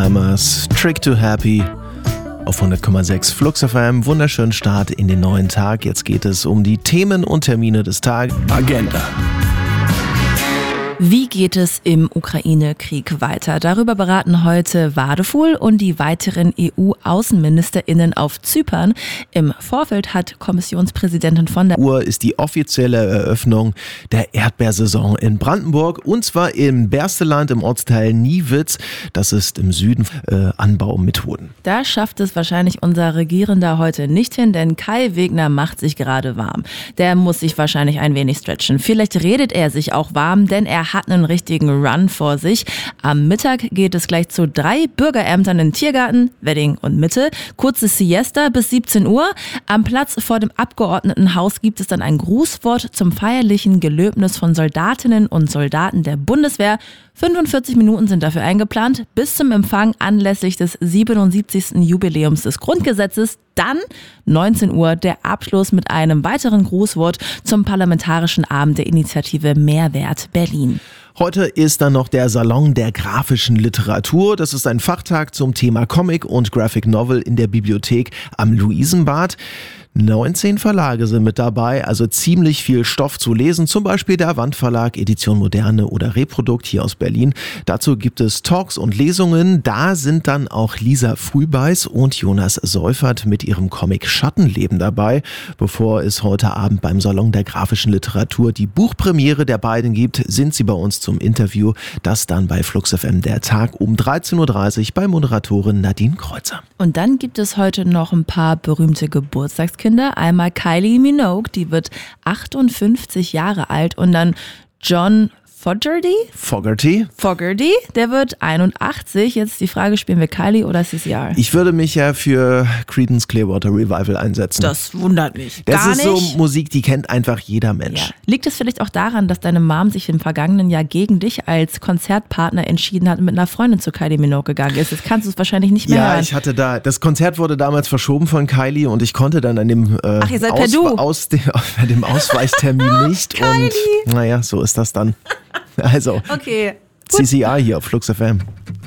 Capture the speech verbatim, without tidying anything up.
Hammers, Trick to Happy auf hundert Komma sechs Flux F M. Wunderschönen Start in den neuen Tag. Jetzt geht es um die Themen und Termine des Tages. Agenda. Wie geht es im Ukraine-Krieg weiter? Darüber beraten heute Wadefuhl und die weiteren E U-AußenministerInnen auf Zypern. Im Vorfeld hat Kommissionspräsidentin von der Uhr ist die offizielle Eröffnung der Erdbeersaison in Brandenburg, und zwar im Bersteland im Ortsteil Niewitz. Das ist im Süden, äh, Anbaumethoden. Da schafft es wahrscheinlich unser Regierender heute nicht hin, denn Kai Wegner macht sich gerade warm. Der muss sich wahrscheinlich ein wenig stretchen. Vielleicht redet er sich auch warm, denn er hat einen richtigen Run vor sich. Am Mittag geht es gleich zu drei Bürgerämtern in Tiergarten, Wedding und Mitte. Kurze Siesta bis siebzehn Uhr. Am Platz vor dem Abgeordnetenhaus gibt es dann ein Grußwort zum feierlichen Gelöbnis von Soldatinnen und Soldaten der Bundeswehr. fünfundvierzig Minuten sind dafür eingeplant, bis zum Empfang anlässlich des siebenundsiebzigsten Jubiläums des Grundgesetzes. Dann neunzehn Uhr der Abschluss mit einem weiteren Grußwort zum Parlamentarischen Abend der Initiative Mehrwert Berlin. Heute ist dann noch der Salon der grafischen Literatur. Das ist ein Fachtag zum Thema Comic und Graphic Novel in der Bibliothek am Luisenbad. neunzehn Verlage sind mit dabei, also ziemlich viel Stoff zu lesen, zum Beispiel der Wandverlag, Edition Moderne oder Reprodukt hier aus Berlin. Dazu gibt es Talks und Lesungen. Da sind dann auch Lisa Frühbeiß und Jonas Seufert mit ihrem Comic Schattenleben dabei, bevor es heute Abend beim Salon der grafischen Literatur die Buchpremiere der beiden gibt, sind sie bei uns zum Interview. Das dann bei Flux F M der Tag um dreizehn Uhr dreißig bei Moderatorin Nadine Kreuzer. Und dann gibt es heute noch ein paar berühmte Geburtstagskinder. Einmal Kylie Minogue, die wird achtundfünfzig Jahre alt, und dann John Fogerty? Fogerty? Fogerty, der wird einundachtzig. Jetzt die Frage, spielen wir Kylie oder C C R? Ich würde mich ja für Creedence Clearwater Revival einsetzen. Das wundert mich Das gar ist nicht. so Musik, die kennt einfach jeder Mensch. Ja. Liegt es vielleicht auch daran, dass deine Mom sich im vergangenen Jahr gegen dich als Konzertpartner entschieden hat und mit einer Freundin zu Kylie Minogue gegangen ist? Jetzt kannst du es wahrscheinlich nicht mehr Ja, hören. ich hatte da, das Konzert wurde damals verschoben von Kylie und ich konnte dann an dem, äh, Ach, ihr seid per Aus, Du. aus dem, bei dem Ausweichtermin nicht. Kylie. Und naja, so ist das dann. Also, Okay. C C R hier auf Flux F M.